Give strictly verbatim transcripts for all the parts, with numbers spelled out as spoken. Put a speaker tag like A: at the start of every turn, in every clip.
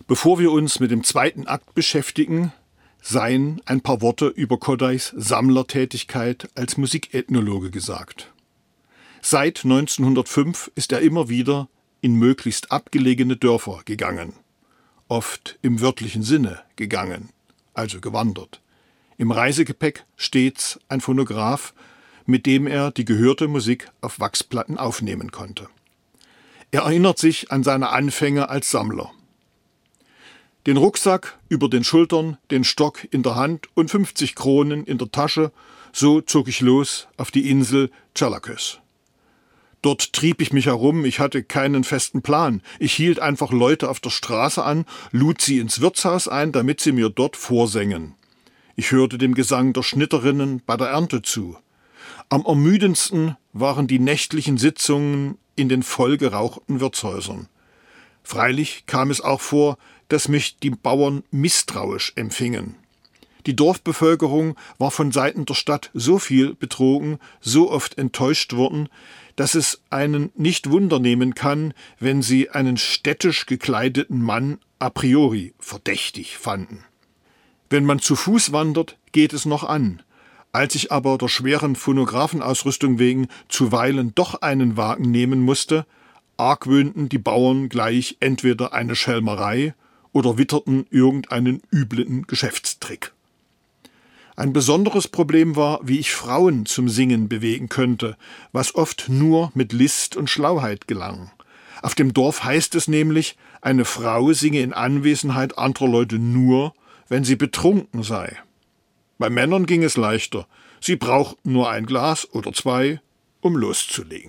A: Bevor wir uns mit dem zweiten Akt beschäftigen, seien ein paar Worte über Kodály's Sammlertätigkeit als Musikethnologe gesagt. Seit neunzehnhundertfünf ist er immer wieder in möglichst abgelegene Dörfer gegangen. Oft im wörtlichen Sinne gegangen, also gewandert. Im Reisegepäck stets ein Phonograph, mit dem er die gehörte Musik auf Wachsplatten aufnehmen konnte. Er erinnert sich an seine Anfänge als Sammler. Den Rucksack über den Schultern, den Stock in der Hand und fünfzig Kronen in der Tasche, so zog ich los auf die Insel Chalakos. Dort trieb ich mich herum, ich hatte keinen festen Plan. Ich hielt einfach Leute auf der Straße an, lud sie ins Wirtshaus ein, damit sie mir dort vorsängen. Ich hörte dem Gesang der Schnitterinnen bei der Ernte zu. Am ermüdendsten waren die nächtlichen Sitzungen in den vollgerauchten Wirtshäusern. Freilich kam es auch vor, dass mich die Bauern misstrauisch empfingen. Die Dorfbevölkerung war von Seiten der Stadt so viel betrogen, so oft enttäuscht worden, dass es einen nicht wundernehmen kann, wenn sie einen städtisch gekleideten Mann a priori verdächtig fanden. Wenn man zu Fuß wandert, geht es noch an. Als ich aber der schweren Phonographenausrüstung wegen zuweilen doch einen Wagen nehmen musste, argwöhnten die Bauern gleich entweder eine Schelmerei oder witterten irgendeinen üblen Geschäftstrick. Ein besonderes Problem war, wie ich Frauen zum Singen bewegen könnte, was oft nur mit List und Schlauheit gelang. Auf dem Dorf heißt es nämlich, eine Frau singe in Anwesenheit anderer Leute nur, wenn sie betrunken sei. Bei Männern ging es leichter. Sie brauchten nur ein Glas oder zwei, um loszulegen.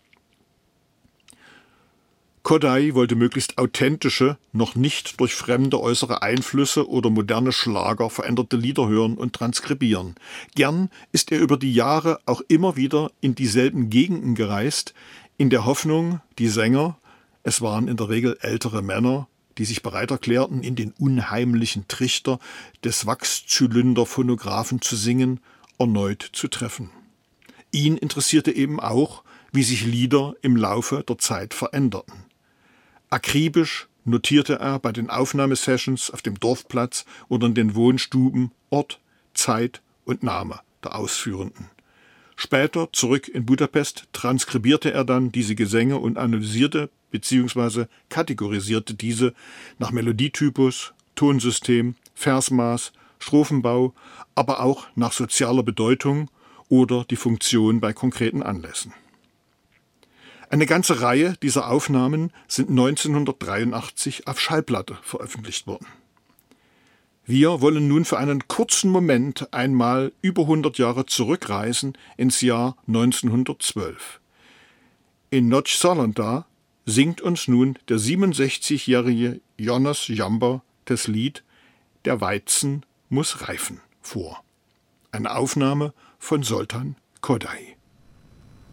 A: Kodály wollte möglichst authentische, noch nicht durch fremde äußere Einflüsse oder moderne Schlager veränderte Lieder hören und transkribieren. Gern ist er über die Jahre auch immer wieder in dieselben Gegenden gereist, in der Hoffnung, die Sänger, es waren in der Regel ältere Männer, die sich bereit erklärten, in den unheimlichen Trichter des Wachszylinderphonographen zu singen, erneut zu treffen. Ihn interessierte eben auch, wie sich Lieder im Laufe der Zeit veränderten. Akribisch notierte er bei den Aufnahmesessions auf dem Dorfplatz oder in den Wohnstuben Ort, Zeit und Name der Ausführenden. Später, zurück in Budapest, transkribierte er dann diese Gesänge und analysierte bzw. kategorisierte diese nach Melodietypus, Tonsystem, Versmaß, Strophenbau, aber auch nach sozialer Bedeutung oder die Funktion bei konkreten Anlässen. Eine ganze Reihe dieser Aufnahmen sind neunzehnhundertdreiundachtzig auf Schallplatte veröffentlicht worden. Wir wollen nun für einen kurzen Moment einmal über hundert Jahre zurückreisen ins Jahr neunzehnhundertzwölf. In Nagy Salonta singt uns nun der siebenundsechzigjährige János Jamba das Lied »Der Weizen muss reifen« vor. Eine Aufnahme von Zoltán Kodály.